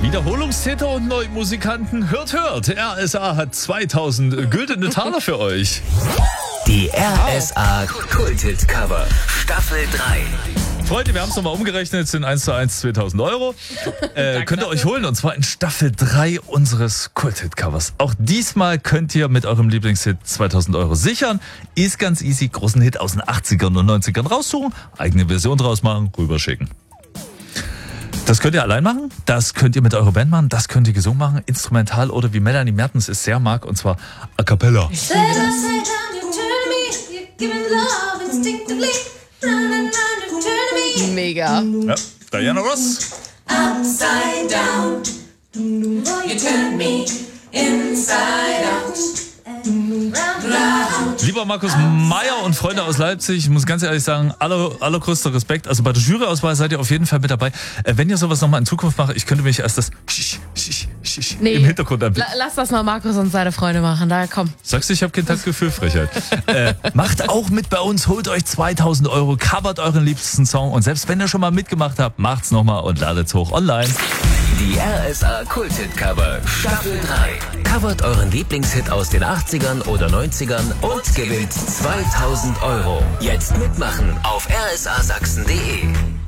Wiederholungstäter und Neumusikanten, hört. RSA hat 2000 güldene Taler für euch. Die RSA Kulthit Cover Staffel 3. Freunde, wir haben es nochmal umgerechnet, sind 1:1 2000 Euro. Könnt ihr euch holen, und zwar in Staffel 3 unseres Kulthit-Covers. Auch diesmal könnt ihr mit eurem Lieblingshit 2000 Euro sichern. Ist ganz easy, großen Hit aus den 80ern und 90ern raussuchen, eigene Version draus machen, rüberschicken. Das könnt ihr allein machen, das könnt ihr mit eurer Band machen, das könnt ihr gesungen machen, instrumental oder wie Melanie Mertens es sehr mag, und zwar a cappella. Mega. Ja, Diana Ross. Upside down, you turn me inside out. Lieber Markus Meyer und Freunde aus Leipzig, ich muss ganz ehrlich sagen, allergrößter Respekt. Also bei der Juryauswahl seid ihr auf jeden Fall mit dabei. Wenn ihr sowas nochmal in Zukunft macht, ich könnte mich erst das im Hintergrund anbieten. Lass das mal Markus und seine Freunde machen. Da komm. Sagst du, ich habe kein Taktgefühl, Frechheit. Macht auch mit bei uns, holt euch 2000 Euro, covert euren liebsten Song, und selbst wenn ihr schon mal mitgemacht habt, macht's nochmal und ladet's hoch online. Die RSA Kulthit Cover Staffel 3. Covert euren Lieblingshit aus den 80ern oder 90ern und gewinnt 2000 Euro. Jetzt mitmachen auf rsasachsen.de.